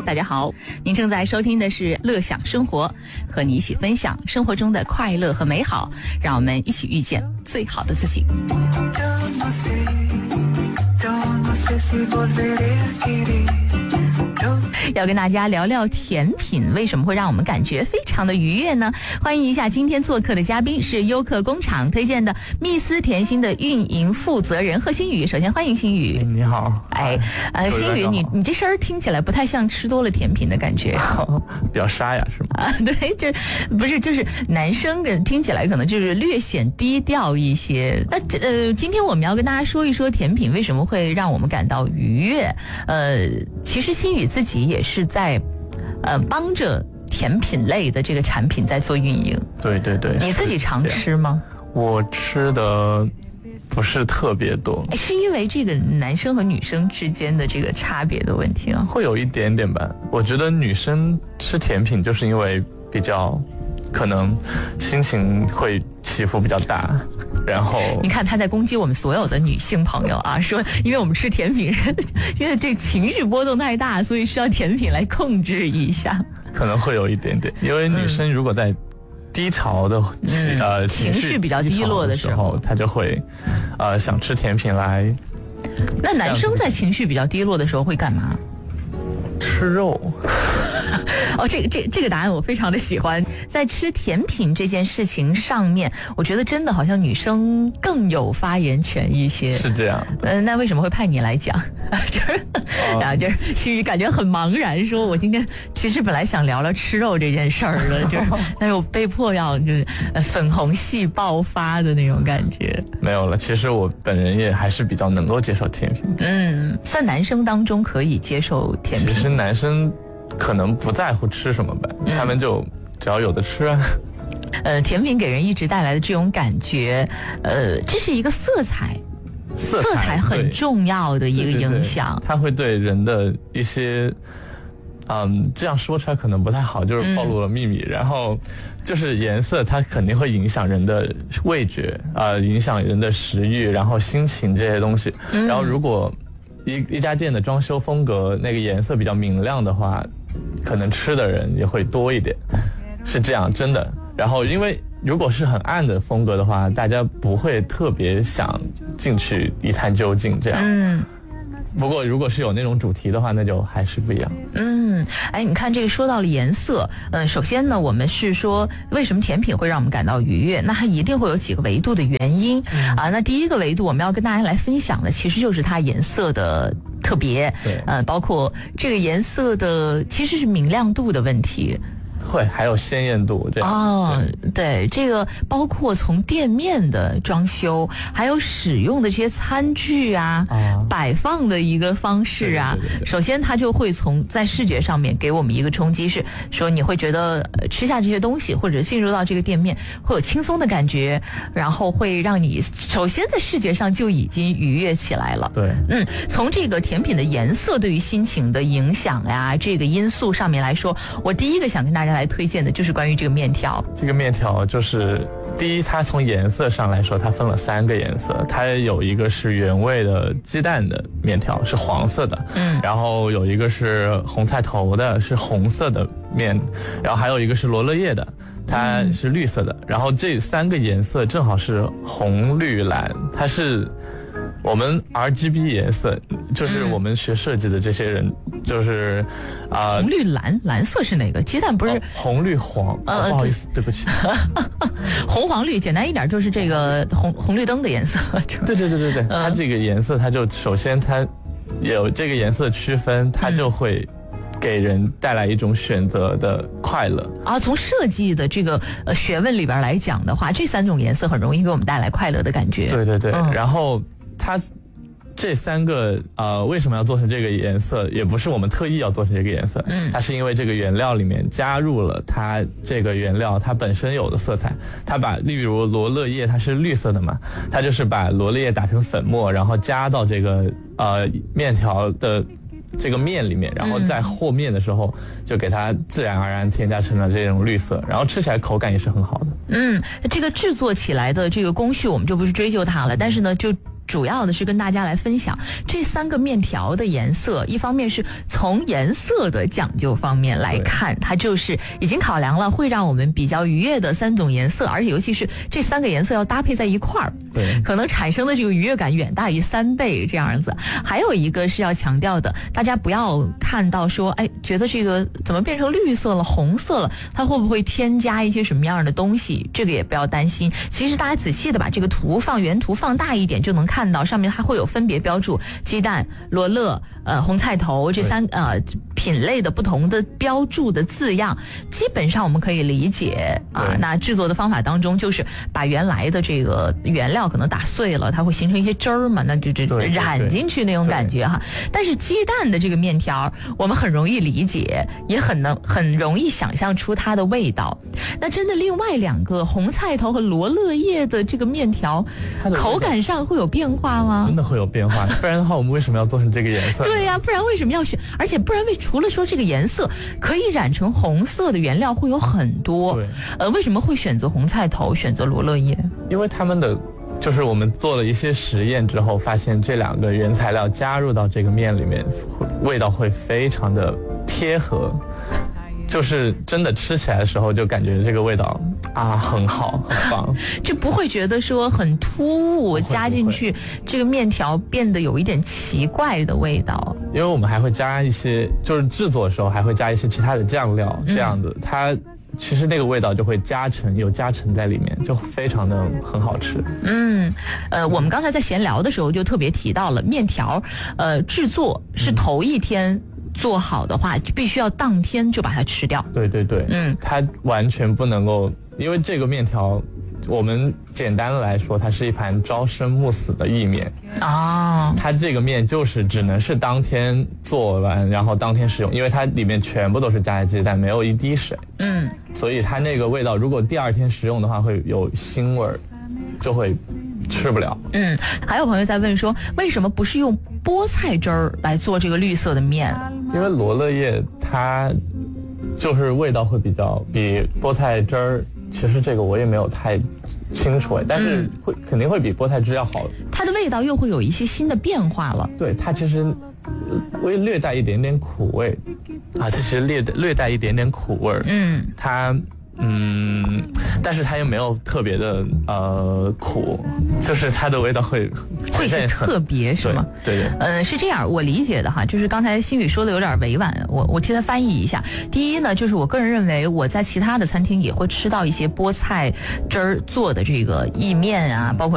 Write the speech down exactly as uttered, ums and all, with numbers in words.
大家好，您正在收听的是乐享生活，和你一起分享生活中的快乐和美好，让我们一起遇见最好的自己。要跟大家聊聊甜品为什么会让我们感觉非常的愉悦呢？欢迎一下今天做客的嘉宾是优客工厂推荐的蜜丝甜心的运营负责人贺新宇。首先欢迎新宇。 你好。 哎，呃，新宇，你你这声儿听起来不太像吃多了甜品的感觉， 比较沙哑是吗？ 啊，对，这不是，就是男生的听起来可能就是略显低调一些。那呃，今天我们要跟大家说一说甜品为什么会让我们感到愉悦。呃，其实新宇自己也是在呃帮着甜品类的这个产品在做运营。 对对对。 你自己常吃吗？ 我吃的不是特别多。 是因为这个男生和女生之间的这个差别的问题啊？ 会有一点点吧。我觉得女生吃甜品就是因为比较可能心情会起伏比较大，然后你看他在攻击我们所有的女性朋友啊，说因为我们吃甜品，因为这情绪波动太大，所以需要甜品来控制一下。 可能会有一点点，因为女生如果在低潮的、嗯、呃情绪比较低落的时候， 她就会呃想吃甜品来。 那男生在情绪比较低落的时候会干嘛？ 吃肉。 哦，这个这这个答案我非常的喜欢。在吃甜品这件事情上面，我觉得真的好像女生更有发言权一些。 是这样。 嗯、呃，那为什么会派你来讲？就是，然后就是心里感觉很茫然，说我今天其实本来想聊聊吃肉这件事儿的，就是，但是我被迫要就是粉红系爆发的那种感觉。 没有了，其实我本人也还是比较能够接受甜品。 嗯，算男生当中可以接受甜品。 其实男生可能不在乎吃什么吧，嗯、他们就只要有的吃啊。 呃，甜品给人一直带来的这种感觉，呃，这是一个色彩。 色彩, 色彩很重要的一个影响， 对对对，它会对人的一些，嗯，这样说出来可能不太好，就是暴露了秘密。嗯、然后，就是颜色，它肯定会影响人的味觉，呃，影响人的食欲，然后心情这些东西。嗯、然后，如果一一家店的装修风格那个颜色比较明亮的话，可能吃的人也会多一点，是这样，真的。然后，因为如果是很暗的风格的话，大家不会特别想进去一探究竟这样。嗯。不过如果是有那种主题的话，那就还是不一样。 嗯，哎，你看这个说到了颜色，嗯、呃，首先呢，我们是说为什么甜品会让我们感到愉悦？那它一定会有几个维度的原因、嗯、啊。那第一个维度我们要跟大家来分享的，其实就是它颜色的特别， 对， 呃，包括这个颜色的其实是明亮度的问题。 会还有鲜艳度这样哦，对, 对，这个包括从店面的装修，还有使用的这些餐具啊，哦、摆放的一个方式啊， 对对对对， 首先它就会从在视觉上面给我们一个冲击，是说你会觉得、呃、吃下这些东西或者进入到这个店面会有轻松的感觉，然后会让你首先在视觉上就已经愉悦起来了。 对， 嗯，从这个甜品的颜色对于心情的影响呀，这个因素上面来说，我第一个想跟大家来推荐的就是关于这个面条。 这个面条就是第一，它从颜色上来说，它分了三个颜色，它有一个是原味的鸡蛋的面条，是黄色的，嗯，然后有一个是红菜头的，是红色的面，然后还有一个是罗勒叶的，它是绿色的，嗯、然后这三个颜色正好是红绿蓝，它是我们 R G B 颜色，就是我们学设计的这些人，嗯、就是啊、呃， 红绿蓝，蓝色是哪个？鸡蛋不是、哦、 红绿黄？呃、哦，不好意思，对不起。 红黄绿，简单一点就是这个红红绿灯的颜色。 对对对对对，嗯、它这个颜色，它就首先它有这个颜色区分，它就会给人带来一种选择的快乐啊。从设计的这个呃学问里边来讲的话，这三种颜色很容易给我们带来快乐的感觉。 对对对，嗯、然后它这三个呃为什么要做成这个颜色，也不是我们特意要做成这个颜色，嗯，它是因为这个原料里面加入了它这个原料它本身有的色彩，它把例如罗勒叶它是绿色的嘛，它就是把罗勒叶打成粉末，然后加到这个呃面条的这个面里面，然后在和面的时候就给它自然而然添加成了这种绿色，然后吃起来口感也是很好的。 嗯，这个制作起来的这个工序我们就不是追究它了，但是呢就主要的是跟大家来分享这三个面条的颜色，一方面是从颜色的讲究方面来看，它就是已经考量了会让我们比较愉悦的三种颜色，而且尤其是这三个颜色要搭配在一块儿， 对， 可能产生的这个愉悦感远大于三倍这样子。还有一个是要强调的，大家不要看到说，哎，觉得这个怎么变成绿色了、红色了，它会不会添加一些什么样的东西？这个也不要担心。其实大家仔细的把这个图放原图放大一点，就能看到上面它会有分别标注鸡蛋、罗勒、呃红菜头这三呃品类的不同的标注的字样，基本上我们可以理解啊。那制作的方法当中，就是把原来的这个原料可能打碎了，它会形成一些汁儿嘛，那就这染进去那种感觉哈。但是鸡蛋的这个面条，我们很容易理解，也很能很容易想象出它的味道。那真的另外两个红菜头和罗勒叶的这个面条，口感上会有变化吗？ 真的会有变化，不然的话我们为什么要做成这个颜色？ 对呀、啊，不然为什么要选？而且不然为除了说这个颜色可以染成红色的原料会有很多， 对， 呃，为什么会选择红菜头，选择罗勒叶？ 因为他们的就是我们做了一些实验之后，发现这两个原材料加入到这个面里面，味道会非常的贴合。就是真的吃起来的时候，就感觉这个味道啊很好，很棒， 就不会觉得说很突兀，加进去这个面条变得有一点奇怪的味道。 因为我们还会加一些，就是制作的时候还会加一些其他的酱料，这样子、嗯、它其实那个味道就会加成，有加成在里面，就非常的很好吃。 嗯，呃，我们刚才在闲聊的时候就特别提到了面条，呃，制作是头一天。嗯做好的话，必须要当天就把它吃掉。 对对对，嗯，它完全不能够，因为这个面条，我们简单的来说，它是一盘朝生暮死的意面啊。 它这个面就是只能是当天做完，然后当天使用，因为它里面全部都是加的鸡蛋，没有一滴水。嗯，所以它那个味道，如果第二天食用的话，会有腥味儿，就会吃不了。 嗯，还有朋友在问说，为什么不是用菠菜汁儿来做这个绿色的面？ 因为罗勒叶它就是味道会比较比菠菜汁儿，其实这个我也没有太清楚，但是会、嗯、肯定会比菠菜汁要好。 它的味道又会有一些新的变化了。 对，它其实会略带一点点苦味啊，其实略略带一点点苦味。嗯，它。嗯，但是它又没有特别的呃苦，就是它的味道会会是特别是吗？ 对 对, 对， 呃，是这样，我理解的哈，就是刚才新宇说的有点委婉，我我替他翻译一下。第一呢，就是我个人认为我在其他的餐厅也会吃到一些菠菜汁儿做的这个意面啊，包括。